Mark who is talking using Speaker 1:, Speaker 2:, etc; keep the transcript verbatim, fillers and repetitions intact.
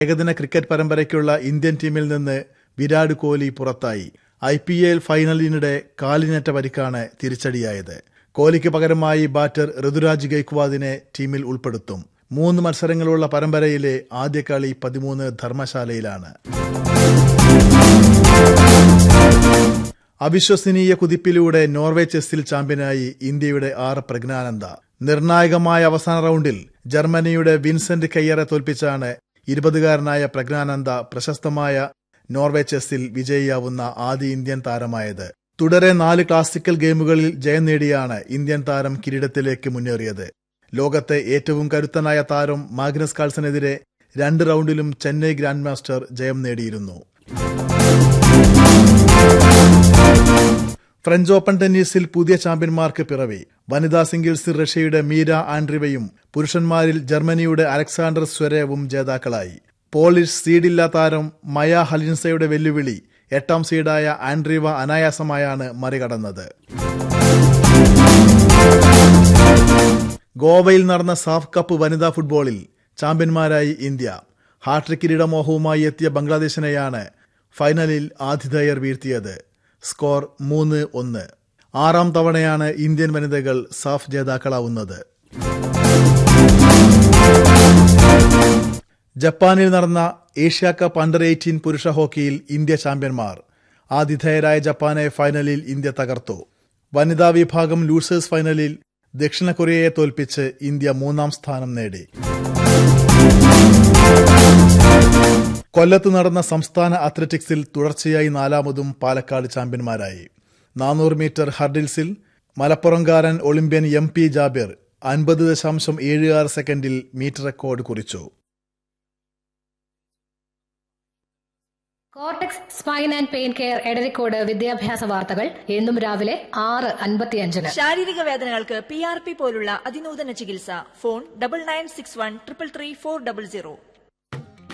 Speaker 1: ഏകദിന cricket പരമ്പരയ്ക്കുള്ള Indian ടീമിൽ നിന്ന് വിരാട് കോഹ്ലി പുറത്തായി. I P L ഫൈനലിനിടെ കാലിനേറ്റ പരിക്കാണ് തിരിച്ചടിയായത്. കോഹ്ലിക്ക് പകരമായി ബാറ്റർ ഋതുരാജ് ഗെയ്ക്വാദിനെ ടീമിൽ ഉൾപ്പെടുത്തും. മൂന്ന് മത്സരങ്ങളുള്ള പരമ്പരയിലെ ആദ്യ കളി പതിമൂന്ന് ധർമ്മശാലയിലാണ്. അവിശ്വസനീയ കുതിപ്പിലൂടെ നോർവേ ചെസ്സിൽ ചാമ്പ്യനായി ഇന്ത്യയുടെ ആർ പ്രജ്ഞാനന്ദ. നിർണായകമായ അവസാന റൌണ്ടിൽ ജർമ്മനിയുടെ വിൻസെന്റ് കെയ്യറെ തോൽപ്പിച്ചാണ് ഇരുപതുകാരനായ പ്രജ്ഞാനന്ദ പ്രശസ്തമായ നോർവേ ചെസ്സിൽ വിജയിയാവുന്ന ആദ്യ ഇന്ത്യൻ താരമായത്. തുടരെ നാല് ക്ലാസിക്കൽ ഗെയിമുകളിൽ ജയം നേടിയാണ് ഇന്ത്യൻ താരം കിരീടത്തിലേക്ക് മുന്നേറിയത്. ലോകത്തെ ഏറ്റവും കരുത്തനായ താരം മാഗ്നസ് കാൾസനെതിരെ രണ്ട് റൌണ്ടിലും ചെന്നൈ ഗ്രാൻഡ് മാസ്റ്റർ ജയം നേടിയിരുന്നു. ഫ്രഞ്ച് ഓപ്പൺ ടെന്നീസിൽ പുതിയ ചാമ്പ്യന്മാർക്ക് പിറവി. വനിതാ സിംഗിൾസിൽ റഷ്യയുടെ മീര ആൻഡ്രീവയും പുരുഷന്മാരിൽ ജർമ്മനിയുടെ അലക്സാണ്ടർ സ്വരേവും ജേതാക്കളായി. പോളിഷ് സീഡില്ലാ താരം മയ ഹലിൻസയുടെ വെല്ലുവിളി എട്ടാം സീഡായ ആൻഡ്രീവ അനായാസമായാണ് മറികടന്നത്. ഗോവയിൽ നടന്ന സാഫ് കപ്പ് വനിതാ ഫുട്ബോളിൽ ചാമ്പ്യന്മാരായി ഇന്ത്യ. ഹാട്രിക് കിരീടമോഹവുമായി എത്തിയ ബംഗ്ലാദേശിനെയാണ് ഫൈനലിൽ ആതിഥേയർ വീഴ്ത്തിയത്. സ്കോർ മൂന്ന് ഒന്ന്. ആറാം തവണയാണ് ഇന്ത്യൻ വനിതകൾ സാഫ് ജേതാക്കളാവുന്നത്. ജപ്പാനിൽ നടന്ന ഏഷ്യ കപ്പ് അണ്ടർ എയ്റ്റീൻ പുരുഷ ഹോക്കിയിൽ ഇന്ത്യ ചാമ്പ്യന്മാർ. ആതിഥേയരായ ജപ്പാനെ ഫൈനലിൽ ഇന്ത്യ തകർത്തു. വനിതാ വിഭാഗം ലൂസേഴ്സ് ഫൈനലിൽ ദക്ഷിണ കൊറിയയെ തോൽപ്പിച്ച് ഇന്ത്യ മൂന്നാം സ്ഥാനം നേടി. കൊല്ലത്ത് നടന്ന സംസ്ഥാന അത്ലറ്റിക്സിൽ തുടർച്ചയായി നാലാമതും പാലക്കാട് ചാമ്പ്യന്മാരായി. നാനൂറ് metre ഹർഡിൽസിൽ മലപ്പുറംകാരൻ Olympian M P Jabir അൻപത് ദശാംശം ഏഴ് ആറ് സെക്കൻഡിൽ മീറ്റർ റെക്കോർഡ് കുറിച്ചു.
Speaker 2: Cortex spine and pain care Edarikode വിദ്യാഭ്യാസ വാർത്തകൾ എന്നും രാവിലെ ആറ് അൻപത്തിയഞ്ചിന്.
Speaker 3: ശാരീരിക വേദനകൾക്ക് പി ആർ പി പോലുള്ള അതിനൂതന ചികിത്സ. Phone double nine six one triple three four double zero.